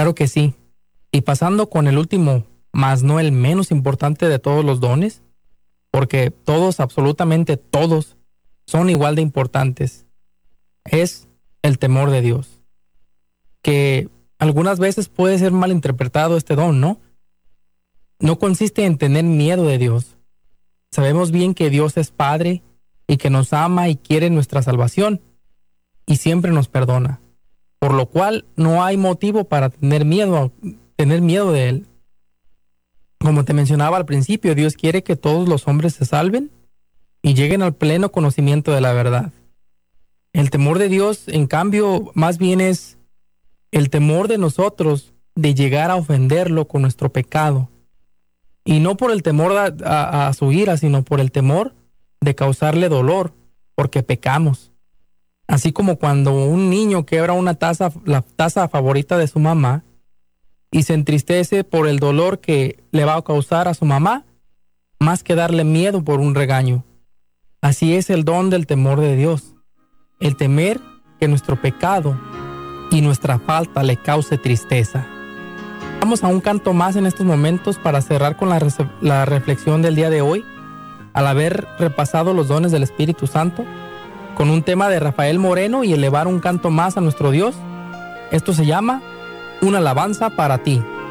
Claro que sí. Y pasando con el último, más no el menos importante de todos los dones, porque todos, absolutamente todos, son igual de importantes, es el temor de Dios. Que algunas veces puede ser malinterpretado este don, ¿no? No consiste en tener miedo de Dios. Sabemos bien que Dios es Padre y que nos ama y quiere nuestra salvación y siempre nos perdona, por lo cual no hay motivo para tener miedo de Él. Como te mencionaba al principio, Dios quiere que todos los hombres se salven y lleguen al pleno conocimiento de la verdad. El temor de Dios, en cambio, más bien es el temor de nosotros de llegar a ofenderlo con nuestro pecado. Y no por el temor a su ira, sino por el temor de causarle dolor, porque pecamos. Así como cuando un niño quebra la taza favorita de su mamá y se entristece por el dolor que le va a causar a su mamá, más que darle miedo por un regaño. Así es el don del temor de Dios. El temer que nuestro pecado y nuestra falta le cause tristeza. Vamos a un canto más en estos momentos para cerrar con la reflexión del día de hoy, al haber repasado los dones del Espíritu Santo, con un tema de Rafael Moreno y elevar un canto más a nuestro Dios. Esto se llama Una alabanza para ti.